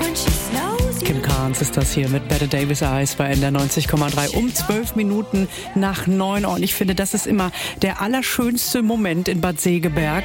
Kim Carnes ist das hier mit Bette Davis Eyes bei NDR 90,3 um 12 Minuten nach 9 Uhr. Und ich finde, das ist immer der allerschönste Moment in Bad Segeberg.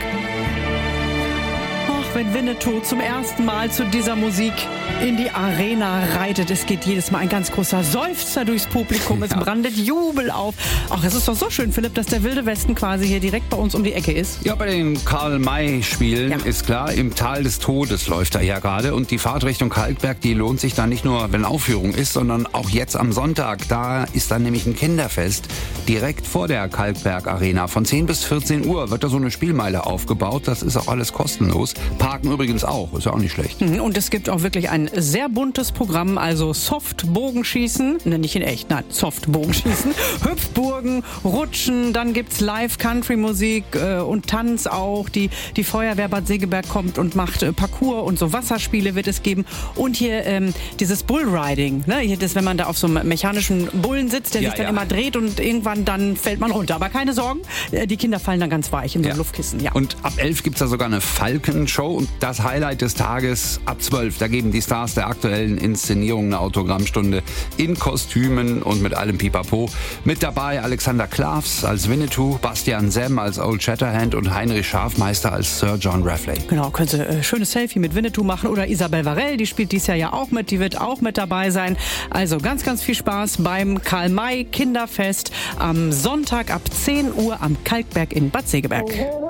Wenn Winnetou zum ersten Mal zu dieser Musik in die Arena reitet. Es geht jedes Mal ein ganz großer Seufzer durchs Publikum. Es brandet Jubel auf. Ach, es ist doch so schön, Philipp, dass der Wilde Westen quasi hier direkt bei uns um die Ecke ist. Ja, bei den Karl-May-Spielen ist klar, im Tal des Todes läuft er ja gerade. Und die Fahrt Richtung Kalkberg, die lohnt sich dann nicht nur, wenn Aufführung ist, sondern auch jetzt am Sonntag. Da ist dann nämlich ein Kinderfest direkt vor der Kalkberg-Arena. Von 10 bis 14 Uhr wird da so eine Spielmeile aufgebaut. Das ist auch alles kostenlos. Parken übrigens auch, ist ja auch nicht schlecht. Und es gibt auch wirklich ein sehr buntes Programm, also Soft-Bogenschießen, nicht in echt, nein, Soft-Bogenschießen, Hüpfburgen, Rutschen, dann gibt's Live-Country-Musik und Tanz auch. Die Feuerwehr Bad Segeberg kommt und macht Parcours und so Wasserspiele wird es geben. Und hier dieses Bullriding, ne? Hier das, wenn man da auf so einem mechanischen Bullen sitzt, der sich dann immer dreht und irgendwann dann fällt man runter. Aber keine Sorgen, die Kinder fallen dann ganz weich in so ein Luftkissen. Ja. Und ab 11 gibt's da sogar eine Falkenshow und das Highlight des Tages ab 12. Da geben die Stars der aktuellen Inszenierung eine Autogrammstunde in Kostümen und mit allem Pipapo. Mit dabei Alexander Klavs als Winnetou, Bastian Semm als Old Shatterhand und Heinrich Schafmeister als Sir John Rafley. Genau, können Sie schönes Selfie mit Winnetou machen oder Isabel Varell, die spielt dieses Jahr ja auch mit, die wird auch mit dabei sein. Also ganz, ganz viel Spaß beim Karl-May Kinderfest am Sonntag ab 10 Uhr am Kalkberg in Bad Segeberg.